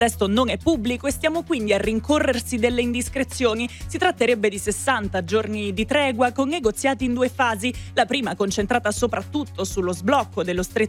testo non è pubblico e stiamo quindi a rincorrersi delle indiscrezioni. Si tratterebbe di 60 giorni di tregua con negoziati in 2 fasi, la prima concentrata soprattutto sullo sblocco dello stretto